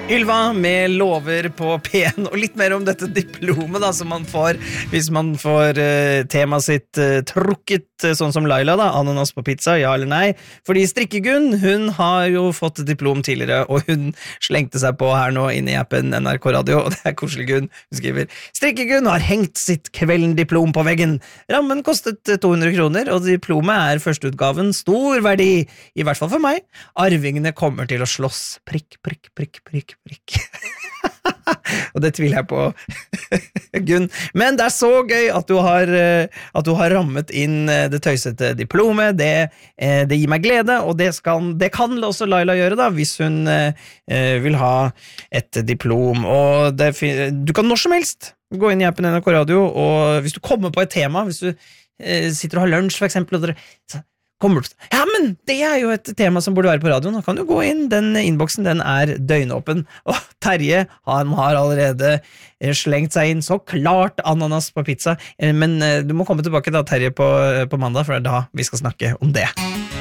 Ylva med lover på P1, og litt mer om dette diplomet da, som man får hvis man får temaet sitt trukket, sånn som Laila da, ananas på pizza, ja eller nei. Fordi Strikkegunn, hun har jo fått diplom tidligere, og hun slengte seg på her nå inne i appen NRK Radio, og det er koselig Gunn. Hun skriver, Strikkegunn har hengt sitt kvelden-diplom på veggen. Rammen kostet 200 kroner, og diplomet er førsteutgaven stor verdi, i hvert fall for meg. Arvingene kommer til å slåss, prikk, prikk, prikk, prikk, prikk. Og det tviler jeg på, Gunn. Men det er så gøy at du har rammet inn det tøysete diplomet. Det gir meg glede, og det kan også Laila gjøre da, hvis hun vil ha et diplom. Og du kan når som helst gå inn i appen NRK Radio, og hvis du kommer på et tema, hvis du sitter og har lunsj for eksempel, og ja, men det er jo et tema som burde være på radioen. Da kan du gå inn, den innboksen, den er døgnåpen. Og Terje, han har allerede slengt seg inn så klart ananas på pizza. Men du må komme tilbake da, Terje, på mandag, for det er da vi skal snakke om det.